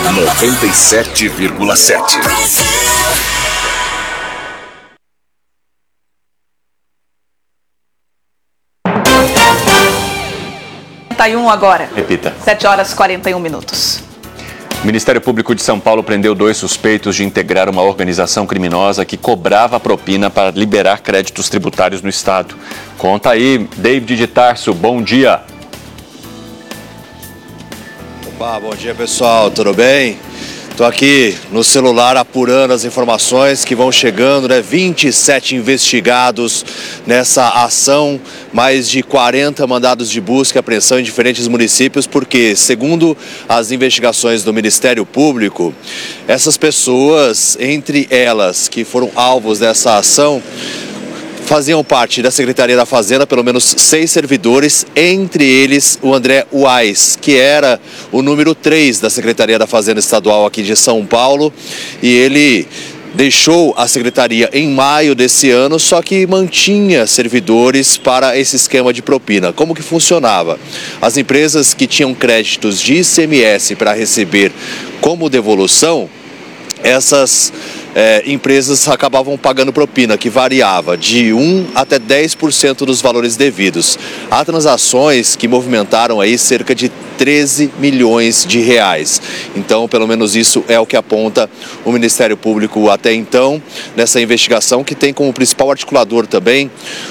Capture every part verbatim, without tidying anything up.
noventa e sete vírgula sete. quarenta e um agora. Repita. sete horas e quarenta e um minutos. O Ministério Público de São Paulo prendeu dois suspeitos de integrar uma organização criminosa que cobrava propina para liberar créditos tributários no Estado. Conta aí, David de Tarso, bom dia. Opa, bom dia pessoal, tudo bem? Estou aqui no celular apurando as informações que vão chegando, né? vinte e sete investigados nessa ação, mais de quarenta mandados de busca e apreensão em diferentes municípios, porque, segundo as investigações do Ministério Público, essas pessoas, entre elas que foram alvos dessa ação, faziam parte da Secretaria da Fazenda, pelo menos seis servidores, entre eles o André Uais, que era o número três da Secretaria da Fazenda Estadual aqui de São Paulo, e ele deixou a secretaria em maio desse ano, só que mantinha servidores para esse esquema de propina. Como que funcionava? As empresas que tinham créditos de I C M S para receber como devolução, essas é, empresas acabavam pagando propina, que variava de um até dez por cento dos valores devidos. Há transações que movimentaram aí cerca de treze milhões de reais. Então, pelo menos isso é o que aponta o Ministério Público até então, nessa investigação, que tem como principal articulador também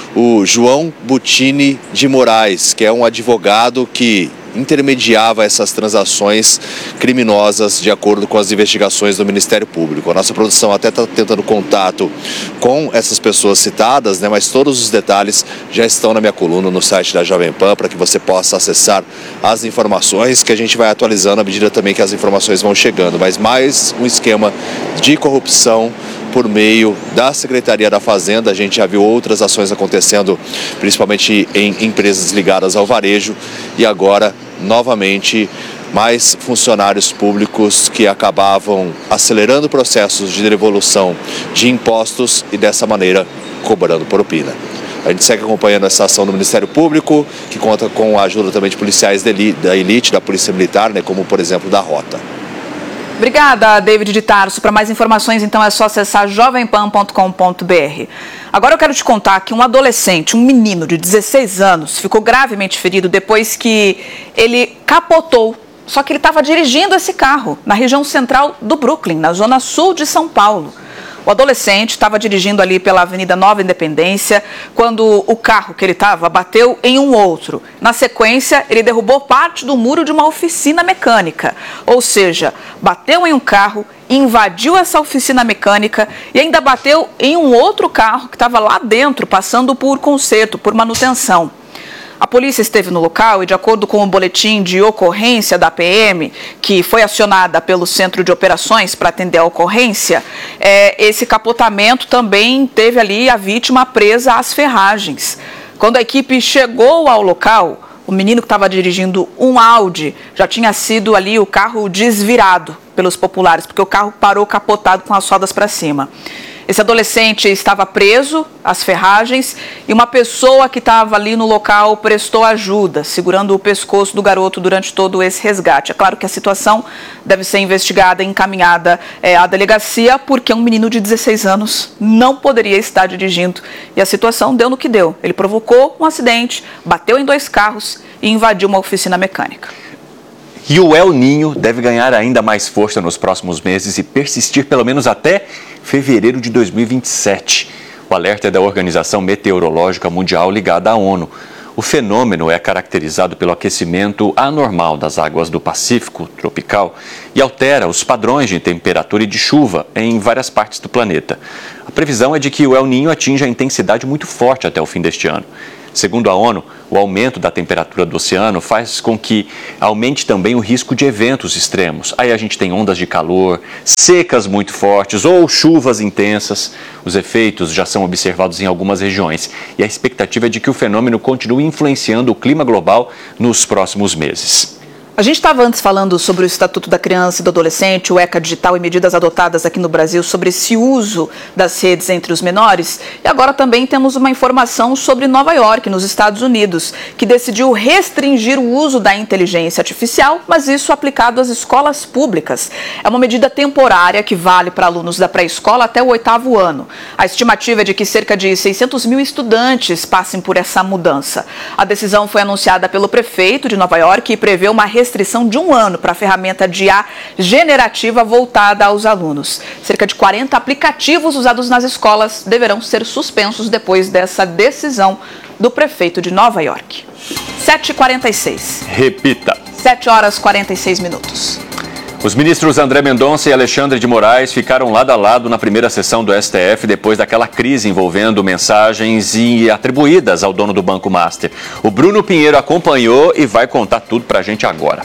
o João Butini de Moraes, que é um advogado que intermediava essas transações criminosas de acordo com as investigações do Ministério Público. A nossa produção até está tentando contato com essas pessoas citadas, né? Mas todos os detalhes já estão na minha coluna no site da Jovem Pan, para que você possa acessar as informações que a gente vai atualizando à medida também que as informações vão chegando. Mas mais um esquema de corrupção por meio da Secretaria da Fazenda. A gente já viu outras ações acontecendo, principalmente em empresas ligadas ao varejo, e agora, novamente, mais funcionários públicos que acabavam acelerando processos de devolução de impostos e, dessa maneira, cobrando propina. A gente segue acompanhando essa ação do Ministério Público, que conta com a ajuda também de policiais da elite, da Polícia Militar, né, como, por exemplo, da Rota. Obrigada, David de Tarso. Para mais informações, então, é só acessar jovem pan ponto com ponto br. Agora eu quero te contar que um adolescente, um menino de dezesseis anos, ficou gravemente ferido depois que ele capotou. Só que ele estava dirigindo esse carro na região central do Brooklyn, na zona sul de São Paulo. O adolescente estava dirigindo ali pela Avenida Nova Independência quando o carro que ele estava bateu em um outro. Na sequência, ele derrubou parte do muro de uma oficina mecânica. Ou seja, bateu em um carro, invadiu essa oficina mecânica e ainda bateu em um outro carro que estava lá dentro, passando por conserto, por manutenção. A polícia esteve no local e, de acordo com o boletim de ocorrência da P M, que foi acionada pelo Centro de Operações para atender a ocorrência, é, esse capotamento também teve ali a vítima presa às ferragens. Quando a equipe chegou ao local, o menino que estava dirigindo um Audi já tinha sido ali o carro desvirado pelos populares, porque o carro parou capotado com as rodas para cima. Esse adolescente estava preso às ferragens e uma pessoa que estava ali no local prestou ajuda, segurando o pescoço do garoto durante todo esse resgate. É claro que a situação deve ser investigada e encaminhada é, à delegacia, porque um menino de dezesseis anos não poderia estar dirigindo. E a situação deu no que deu. Ele provocou um acidente, bateu em dois carros e invadiu uma oficina mecânica. E o El Niño deve ganhar ainda mais força nos próximos meses e persistir pelo menos até fevereiro de dois mil e vinte e sete. O alerta é da Organização Meteorológica Mundial ligada à ONU. O fenômeno é caracterizado pelo aquecimento anormal das águas do Pacífico tropical e altera os padrões de temperatura e de chuva em várias partes do planeta. A previsão é de que o El Niño atinja a intensidade muito forte até o fim deste ano. Segundo a ONU, o aumento da temperatura do oceano faz com que aumente também o risco de eventos extremos. Aí a gente tem ondas de calor, secas muito fortes ou chuvas intensas. Os efeitos já são observados em algumas regiões e a expectativa é de que o fenômeno continue influenciando o clima global nos próximos meses. A gente estava antes falando sobre o Estatuto da Criança e do Adolescente, o ECA Digital e medidas adotadas aqui no Brasil sobre esse uso das redes entre os menores. E agora também temos uma informação sobre Nova York, nos Estados Unidos, que decidiu restringir o uso da inteligência artificial, mas isso aplicado às escolas públicas. É uma medida temporária que vale para alunos da pré-escola até o oitavo ano. A estimativa é de que cerca de seiscentos mil estudantes passem por essa mudança. A decisão foi anunciada pelo prefeito de Nova York e prevê uma restrição restrição de um ano para a ferramenta de I A generativa voltada aos alunos. Cerca de quarenta aplicativos usados nas escolas deverão ser suspensos depois dessa decisão do prefeito de Nova York. sete e quarenta e seis. Repita. sete horas e quarenta e seis minutos. Os ministros André Mendonça e Alexandre de Moraes ficaram lado a lado na primeira sessão do S T F depois daquela crise envolvendo mensagens e atribuídas ao dono do Banco Master. O Bruno Pinheiro acompanhou e vai contar tudo pra gente agora.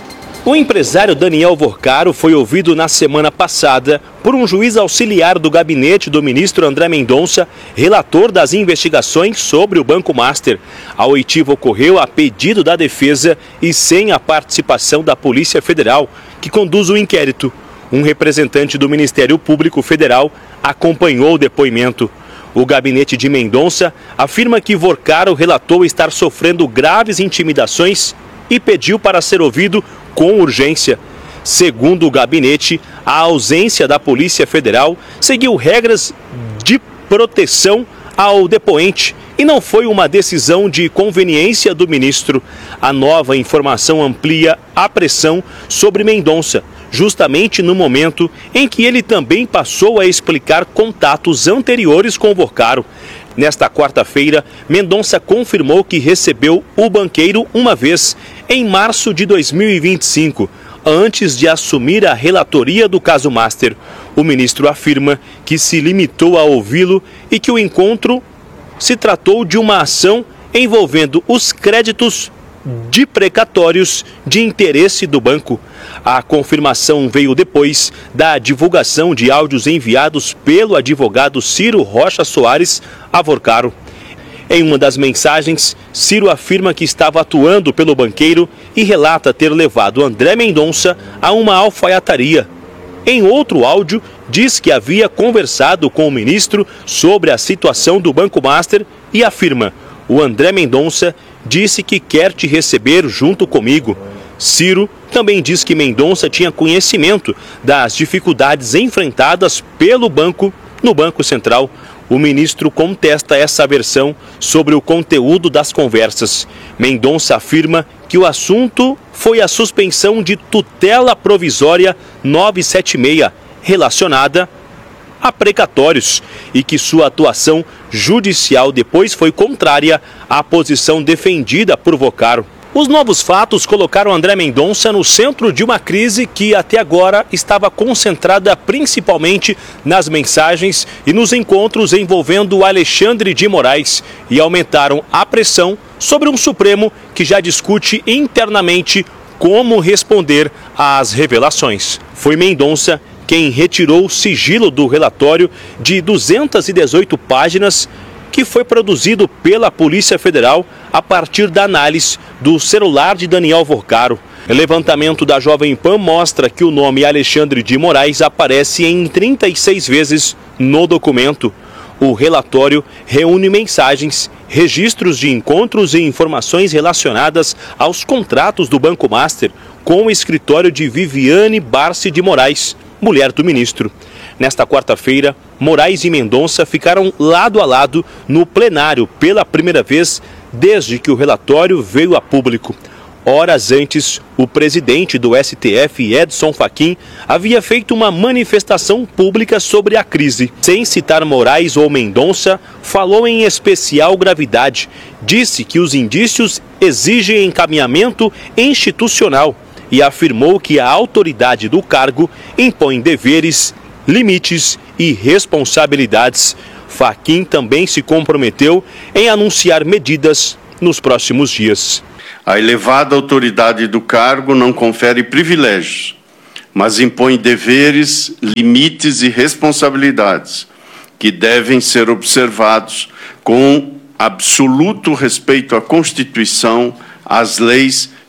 O empresário Daniel Vorcaro foi ouvido na semana passada por um juiz auxiliar do gabinete do ministro André Mendonça, relator das investigações sobre o Banco Master. A oitiva ocorreu a pedido da defesa e sem a participação da Polícia Federal, que conduz o inquérito. Um representante do Ministério Público Federal acompanhou o depoimento. O gabinete de Mendonça afirma que Vorcaro relatou estar sofrendo graves intimidações e pediu para ser ouvido com urgência. Segundo o gabinete, a ausência da Polícia Federal seguiu regras de proteção ao depoente e não foi uma decisão de conveniência do ministro. A nova informação amplia a pressão sobre Mendonça, justamente no momento em que ele também passou a explicar contatos anteriores com Vorcaro. Nesta quarta-feira, Mendonça confirmou que recebeu o banqueiro uma vez, em março de dois mil e vinte e cinco, antes de assumir a relatoria do caso Master. O ministro afirma que se limitou a ouvi-lo e que o encontro se tratou de uma ação envolvendo os créditos de precatórios de interesse do banco. A confirmação veio depois da divulgação de áudios enviados pelo advogado Ciro Rocha Soares a Vorcaro. Em uma das mensagens, Ciro afirma que estava atuando pelo banqueiro e relata ter levado André Mendonça a uma alfaiataria. Em outro áudio, diz que havia conversado com o ministro sobre a situação do Banco Master e afirma: o André Mendonça disse que quer te receber junto comigo. Ciro também diz que Mendonça tinha conhecimento das dificuldades enfrentadas pelo banco no Banco Central. O ministro contesta essa versão sobre o conteúdo das conversas. Mendonça afirma que o assunto foi a suspensão de tutela provisória novecentos e setenta e seis, relacionada a precatórios, e que sua atuação judicial depois foi contrária à posição defendida por Vorcaro. Os novos fatos colocaram André Mendonça no centro de uma crise que até agora estava concentrada principalmente nas mensagens e nos encontros envolvendo Alexandre de Moraes e aumentaram a pressão sobre um Supremo que já discute internamente como responder às revelações. Foi Mendonça quem retirou o sigilo do relatório de duzentas e dezoito páginas que foi produzido pela Polícia Federal a partir da análise do celular de Daniel Vorcaro. O levantamento da Jovem Pan mostra que o nome Alexandre de Moraes aparece em trinta e seis vezes no documento. O relatório reúne mensagens, registros de encontros e informações relacionadas aos contratos do Banco Master com o escritório de Viviane Barsi de Moraes, mulher do ministro. Nesta quarta-feira, Moraes e Mendonça ficaram lado a lado no plenário pela primeira vez desde que o relatório veio a público. Horas antes, o presidente do S T F, Edson Fachin, havia feito uma manifestação pública sobre a crise. Sem citar Moraes ou Mendonça, falou em especial gravidade. Disse que os indícios exigem encaminhamento institucional e afirmou que a autoridade do cargo impõe deveres, limites e responsabilidades. Fachin também se comprometeu em anunciar medidas nos próximos dias. A elevada autoridade do cargo não confere privilégios, mas impõe deveres, limites e responsabilidades que devem ser observados com absoluto respeito à Constituição, às leis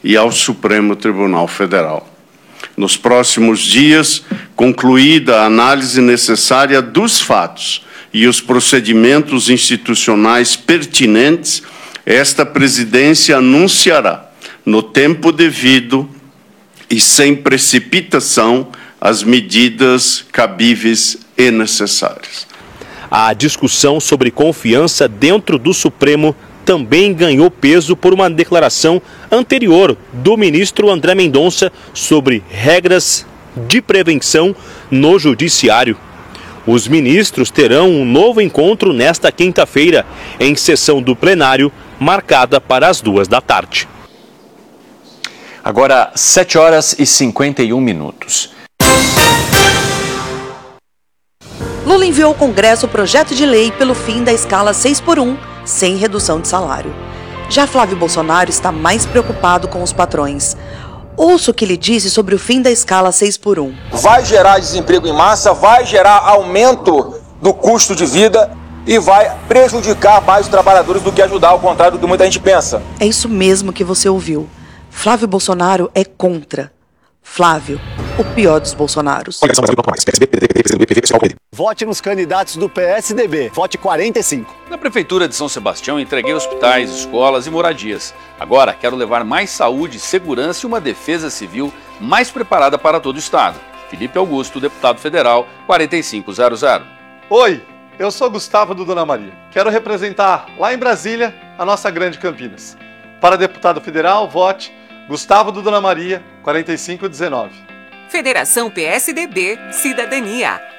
e ao Supremo Tribunal Federal. Nos próximos dias, concluída a análise necessária dos fatos e os procedimentos institucionais pertinentes, esta presidência anunciará, no tempo devido e sem precipitação, as medidas cabíveis e necessárias. A discussão sobre confiança dentro do Supremo também ganhou peso por uma declaração anterior do ministro André Mendonça sobre regras de prevenção no judiciário. Os ministros terão um novo encontro nesta quinta-feira, em sessão do plenário, marcada para as duas da tarde. Agora, sete horas e cinquenta e um minutos. Lula enviou ao Congresso o projeto de lei pelo fim da escala seis por um, sem redução de salário. Já Flávio Bolsonaro está mais preocupado com os patrões. Ouça o que ele disse sobre o fim da escala seis por um. Vai gerar desemprego em massa, vai gerar aumento do custo de vida e vai prejudicar mais os trabalhadores do que ajudar, ao contrário do que muita gente pensa. É isso mesmo que você ouviu. Flávio Bolsonaro é contra. Flávio, o pior dos Bolsonaros. Vote nos candidatos do P S D B. Vote quarenta e cinco. Na Prefeitura de São Sebastião, entreguei hospitais, escolas e moradias. Agora, quero levar mais saúde, segurança e uma defesa civil mais preparada para todo o Estado. Felipe Augusto, deputado federal, quarenta e cinco zero zero. Oi, eu sou Gustavo do Dona Maria. Quero representar lá em Brasília a nossa grande Campinas. Para deputado federal, vote Gustavo do Dona Maria, quarenta e cinco dezenove. Federação P S D B, Cidadania.